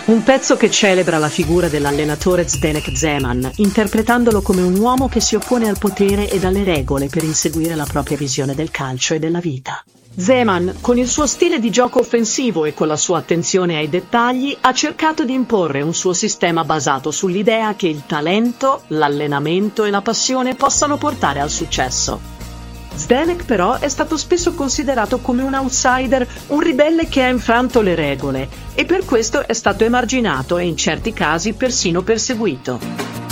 Un pezzo che celebra la figura dell'allenatore Zdeněk Zeman, interpretandolo come un uomo che si oppone al potere ed alle regole per inseguire la propria visione del calcio e della vita. Zeman, con il suo stile di gioco offensivo e con la sua attenzione ai dettagli, ha cercato di imporre un suo sistema basato sull'idea che il talento, l'allenamento e la passione possano portare al successo. Zdeněk però è stato spesso considerato come un outsider, un ribelle che ha infranto le regole, e per questo è stato emarginato e in certi casi persino perseguito.